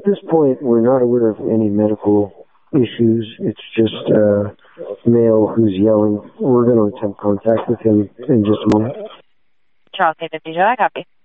this point, we're not aware of any medical issues. It's just a male who's yelling. We're going to attempt contact with him in just a moment. Charles K. 50, I copy.